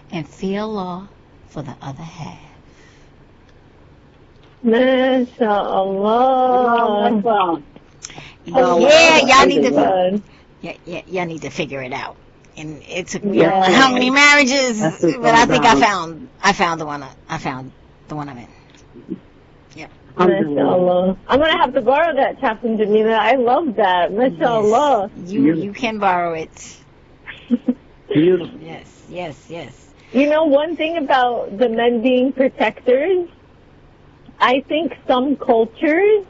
and fear Allah for the other half. MashaAllah. Yeah, y'all need to figure it out. And it took me how many marriages? But I think I found the one I'm in. Yep. MashaAllah. I'm gonna have to borrow that, Chaplain Jamila. I love that. MashaAllah. Yes. You can borrow it. Beautiful. Yes. You know, one thing about the men being protectors, I think some cultures,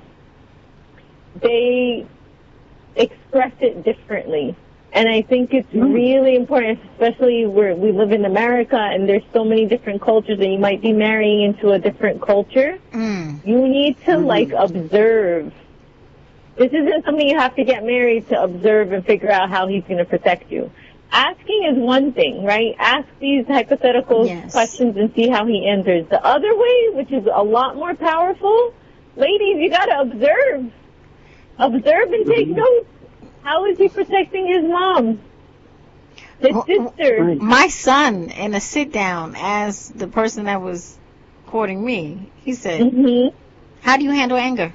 they express it differently. And I think it's really important, especially where we live in America and there's so many different cultures and you might be marrying into a different culture. You need to, observe. This isn't something you have to get married to observe and figure out how he's going to protect you. Asking is one thing, right? Ask these hypothetical questions and see how he answers. The other way, which is a lot more powerful, ladies, you got to observe. Observe and take notes. How is he protecting his mom? His sister? My son, in a sit-down, asked the person that was courting me, he said, how do you handle anger?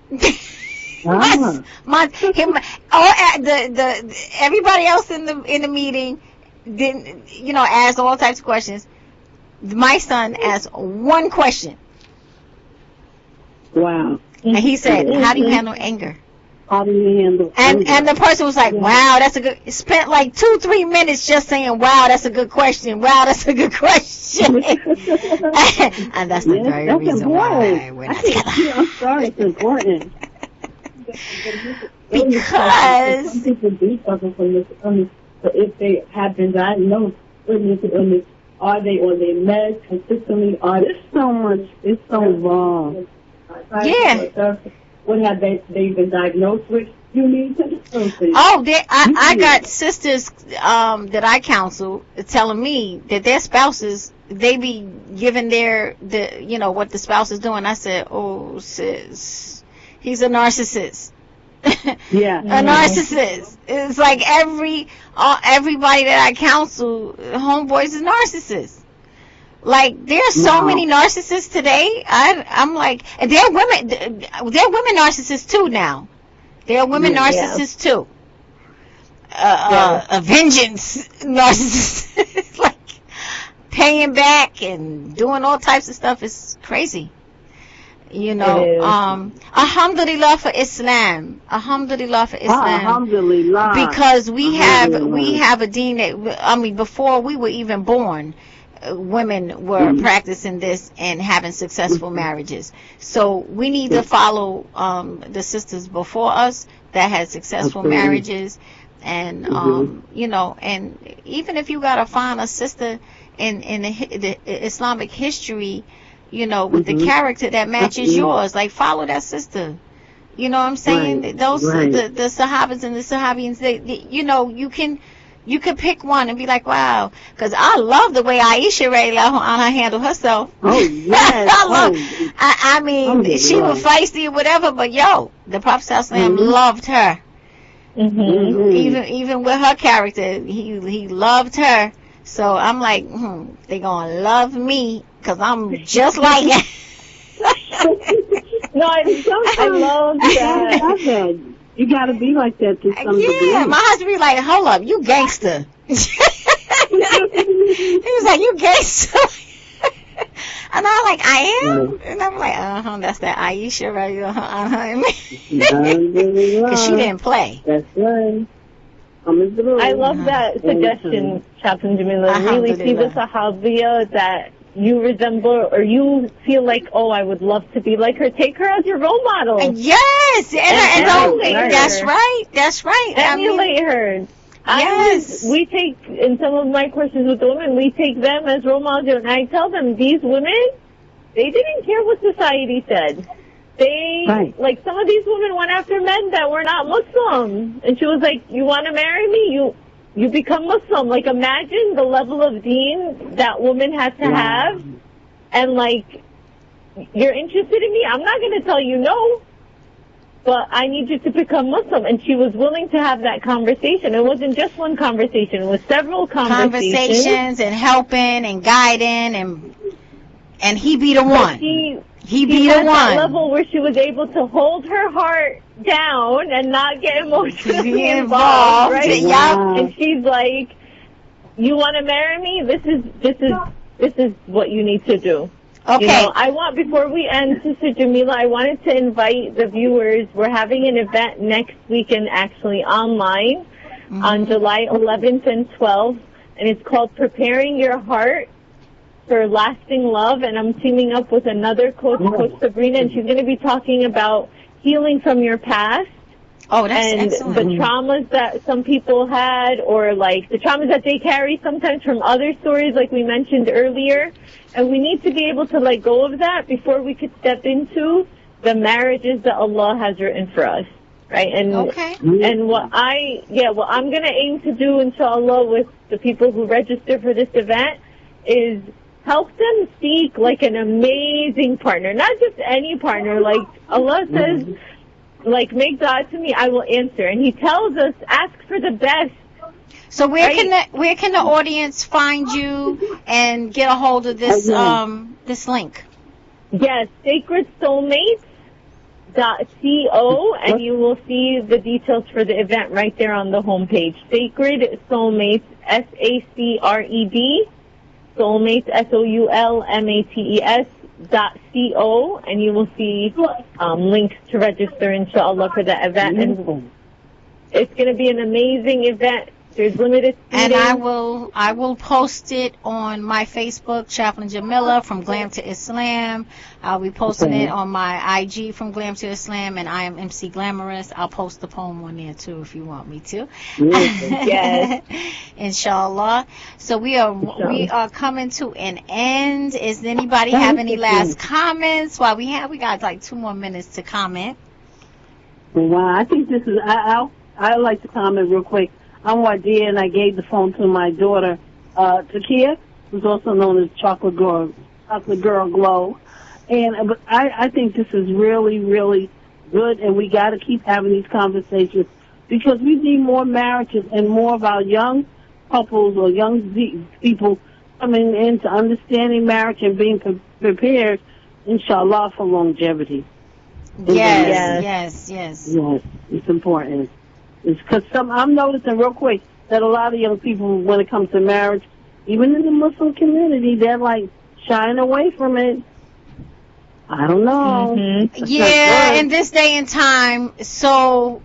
Everybody else in the meeting didn't, ask all types of questions. My son asked one question. Wow. And he said, how do you handle anger? How do you handle anger? And the person was like, wow, that's a good, spent like 2-3 minutes just saying, wow, that's a good question. Wow, that's a good question. And that's the very reason why we're not together. I'm sorry, it's important. Because some people do suffer from this illness, but if they have been diagnosed with mental illness, are they on their meds consistently? There's so much, it's so wrong. Yeah. What have they been diagnosed with? You need to I got sisters that I counsel telling me that their spouses, they be giving what the spouse is doing. I said, oh sis, he's a narcissist. Yeah. A narcissist. It's like everybody that I counsel, homeboys is narcissists. Like, there's so many narcissists today. I'm like, and there are women narcissists too now. There are women narcissists too. A vengeance narcissist. Like, paying back and doing all types of stuff is crazy. Alhamdulillah for Islam. Alhamdulillah for Islam. Alhamdulillah. Because we have a deen that, before we were even born, women were practicing this and having successful marriages. So we need to follow the sisters before us that had successful marriages. And, and even if you got to find a sister in the Islamic history, with the character that matches yours, like, follow that sister. You know what I'm saying? Right. Those, the Sahabas and the Sahabians, you can pick one and be like, wow, because I love the way Aisha radiallahu anha handled herself. Oh, yes. She was feisty or whatever, but the Prophet ﷺ loved her. Even with her character, he loved her. So I'm like, they gonna love me because I'm just like it. No, I love that. You gotta be like that to some degree. Yeah, my husband be like, hold up, you gangster. He was like, you gangster. And I'm like, I am? And I'm like, that's that Aisha right here. Because she didn't play. That's right. I love that suggestion, Chaplain Jamila. Really see the Sahabiya that you resemble or you feel like, oh, I would love to be like her. Take her as your role model. Yes. And that's right. Emulate her. Yes. We take, in some of my courses with the women, we take them as role models. And I tell them, these women, they didn't care what society said. Like, some of these women went after men that were not Muslim. And she was like, you want to marry me? You become Muslim. Like, imagine the level of deen that woman has to have. And, like, you're interested in me? I'm not going to tell you no. but I need you to become Muslim. And she was willing to have that conversation. It wasn't just one conversation. It was several conversations. And helping and guiding, and he be the one. He be the one. That level where she was able to hold her heart down and not get emotionally involved, right? Wow. And she's like, "You want to marry me? This is what you need to do." Okay. You know, I want, before we end, Sister Jamila, I wanted to invite the viewers. We're having an event next weekend, actually online, on July 11th and 12th, and it's called Preparing Your Heart for Lasting Love. And I'm teaming up with another coach, Coach Sabrina, and she's going to be talking about healing from your past. Oh, that's and excellent. The traumas that some people had, or like the traumas that they carry sometimes from other stories, like we mentioned earlier. And we need to be able to let go of that before we could step into the marriages that Allah has written for us, right? And and what I'm going to aim to do, inshallah, with the people who register for this event is help them seek like an amazing partner, not just any partner. Like Allah says, like, make dua to me, I will answer. And He tells us, ask for the best. So where can the audience find you and get a hold of this this link? Yes, sacredsoulmates.co, and you will see the details for the event right there on the homepage. Sacred Soulmates, SACRED, Soulmates, SOULMATES.co, and you will see links to register, inshallah, for that event. And it's going to be an amazing event. There's limited seating. And I will post it on my Facebook, Chaplain Jamila from Glam to Islam. I'll be posting it on my IG from Glam to Islam, and I am MC Glamorous. I'll post the poem on there too if you want me to. Yes. Inshallah. So we are coming to an end. Is anybody have any last comments? While we got like 2 more minutes to comment. Wow, I think this is. I like to comment real quick. I'm Wardia, and I gave the phone to my daughter, Takia, who's also known as Chocolate Girl Glow. And I think this is really, really good, and we got to keep having these conversations because we need more marriages and more of our young couples or young people coming into understanding marriage and being prepared, inshallah, for longevity. Yes. Yes, it's important. It's because I'm noticing real quick that a lot of young people, when it comes to marriage, even in the Muslim community, they're like shying away from it. I don't know. Mm-hmm. Yeah, in this day and time, so,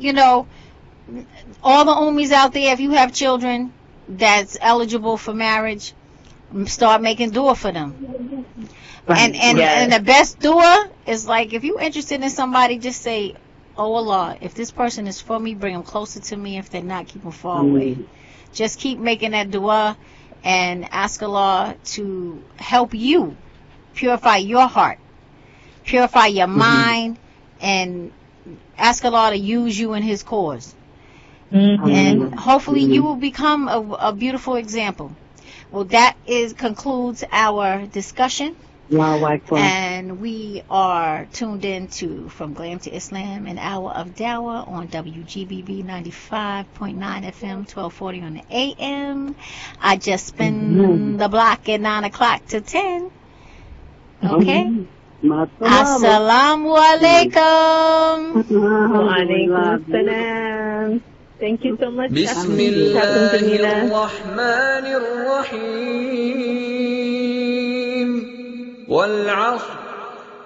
all the ummis out there, if you have children that's eligible for marriage, start making dua for them. Right. And the best dua is like, if you're interested in somebody, just say, "Oh Allah, if this person is for me, bring them closer to me. If they're not, keep them far away." Just keep making that dua and ask Allah to help you purify your heart, purify your mind, and ask Allah to use you in His cause. And hopefully you will become a beautiful example. Well, that concludes our discussion. And we are tuned in to From Glam to Islam, an hour of Dawah on WGBB 95.9 FM, 1240 on the AM. I just spin the block at 9 o'clock to 10. Okay? Assalamu alaikum. Wa alaikum salam. Thank you so much. Bismillahirrahmanirrahim. Wal 'asr.